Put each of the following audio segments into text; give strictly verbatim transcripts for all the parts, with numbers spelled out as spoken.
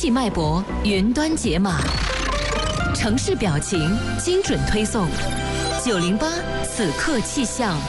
际脉搏云端解码，城市表情精准推送，九零八此刻气象。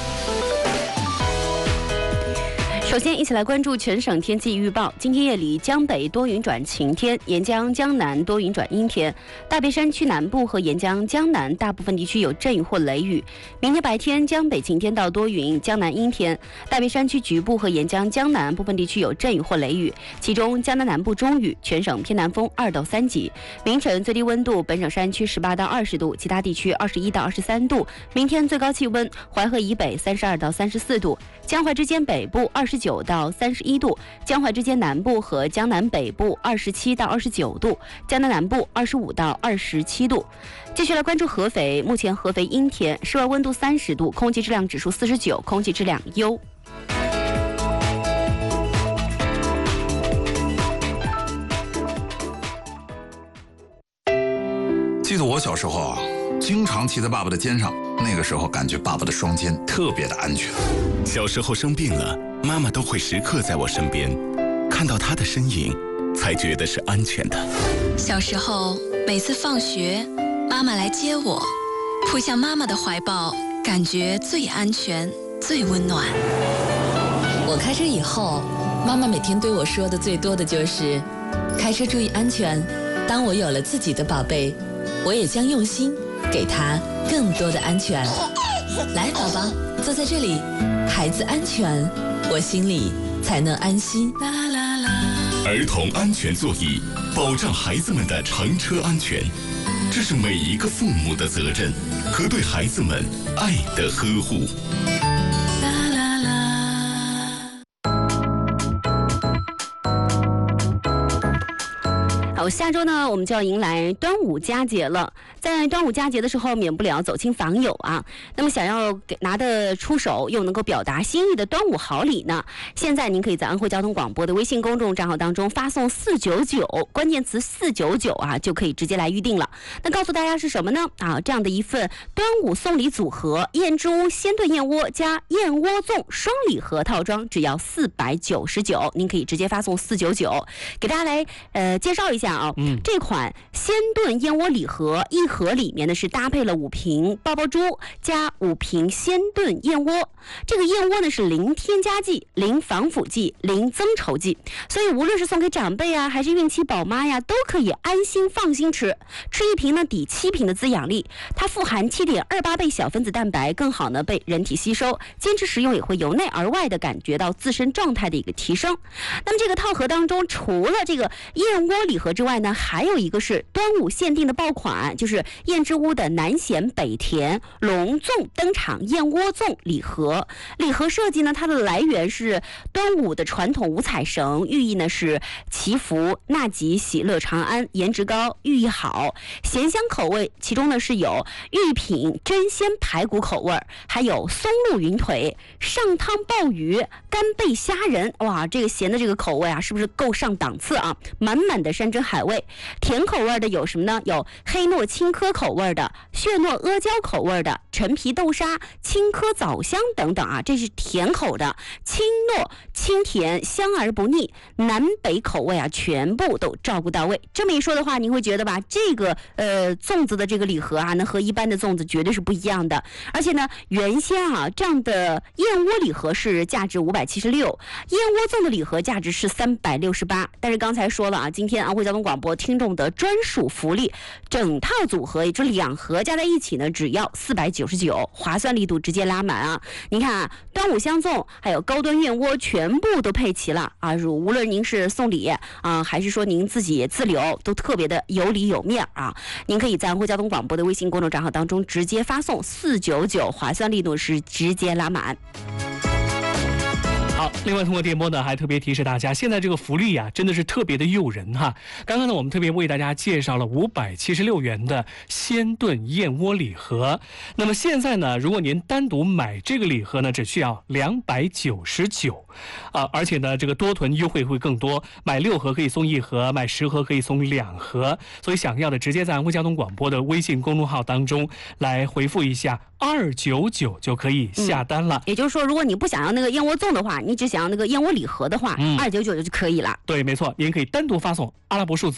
首先，一起来关注全省天气预报。今天夜里，江北多云转晴天，沿江、江南多云转阴天。大别山区南部和沿江、江南大部分地区有阵雨或雷雨。明天白天，江北晴天到多云，江南阴天。大别山区局部和沿江、江南部分地区有阵雨或雷雨，其中江南南部中雨，全省偏南风二到三级。明晨最低温度，本省山区十八到二十度，其他地区二十一到二十三度。明天最高气温，淮河以北三十二到三十四度，江淮之间北部二十九到三十一度，江淮之间南部和江南北部二十七到二十九度，江南南部二十五到二十七度。继续来关注合肥，目前合肥阴天，室外温度三十度，空气质量指数四十九，空气质量优。 记得我小时候啊，经常骑在爸爸的肩上，那个时候感觉爸爸的双肩特别的安全。 小时候生病了，妈妈都会时刻在我身边，看到她的身影，才觉得是安全的。 小时候每次放学，妈妈来接我，扑向妈妈的怀抱，感觉最安全、最温暖。 我开车以后，妈妈每天对我说的最多的就是开车注意安全。当我有了自己的宝贝，我也将用心给他更多的安全。来，宝宝，坐在这里，孩子安全，我心里才能安心。 儿童安全座椅，保障孩子们的乘车安全，这是每一个父母的责任和对孩子们爱的呵护。 好，下周呢，我们就要迎来端午佳节了。在端午佳节的时候，免不了走亲访友啊。那么，想要给拿得出手又能够表达心意的端午好礼呢，现在您可以在安徽交通广播的微信公众账号当中发送四九九，关键词四九九啊，就可以直接来预定了。那告诉大家是什么呢？啊，这样的一份端午送礼组合，燕之屋鲜炖燕窝加燕窝粽双礼盒套装，只要四百九十九，您可以直接发送四九九。给大家来呃介绍一下。啊，嗯，这款鲜炖燕窝礼盒，一盒里面呢是搭配了五瓶爆爆珠加五瓶鲜炖燕窝。这个燕窝呢是零添加剂、零防腐剂、零增稠剂，所以无论是送给长辈啊，还是孕期宝妈呀，都可以安心放心吃。吃一瓶呢抵七瓶的滋养力，它富含七点二八倍小分子蛋白，更好呢被人体吸收。坚持食用也会由内而外的感觉到自身状态的一个提升。那么这个套盒当中，除了这个燕窝礼盒之外呢，还有一个是端午限定的爆款，就是燕之屋的南咸北甜隆重登场燕窝粽礼盒。礼盒设计呢，它的来源是端午的传统五彩绳，寓意呢是祈福纳吉喜乐长安，颜值高，寓意好。咸香口味，其中呢是有玉品真鲜排骨口味，还有松露云腿、上汤鲍鱼、干贝虾仁。哇，这个咸的这个口味啊，是不是够上档次啊？满满的山珍海味。甜口味的有什么呢？有黑糯青稞口味的、血糯阿胶口味的、陈皮豆沙、青稞枣香等等啊，这是甜口的，清糯清甜，香而不腻。南北口味啊，全部都照顾到位。这么一说的话，您会觉得吧，这个呃粽子的这个礼盒啊，那和一般的粽子绝对是不一样的。而且呢，原先啊这样的燕窝礼盒是价值五百七十六，燕窝粽的礼盒价值是三百六十八。但是刚才说了啊，今天安徽交通广播听众的专属福利，整套组合也就两盒加在一起呢，只要四百九十九，划算力度直接拉满啊！您看啊，端午香粽还有高端燕窝全部都配齐了啊！无论您是送礼啊，还是说您自己自留，都特别的有礼有面啊！您可以在安徽交通广播的微信公众账号当中直接发送四九九，划算力度是直接拉满。 好，另外通过电波呢，还特别提示大家，现在这个福利啊，真的是特别的诱人哈。刚刚呢，我们特别为大家介绍了五百七十六元的鲜炖燕窝礼盒。那么现在呢，如果您单独买这个礼盒呢，只需要两百九十九啊，而且呢，这个多囤优惠会更多，买六盒可以送一盒，买十盒可以送两盒。所以想要的，直接在安徽交通广播的微信公众号当中来回复一下二九九就可以下单了。 嗯、也就是说，如果你不想要那个燕窝粽的话，你只想要那个燕窝礼盒的话，二九九就可以了。 对，没错，您可以单独发送阿拉伯数字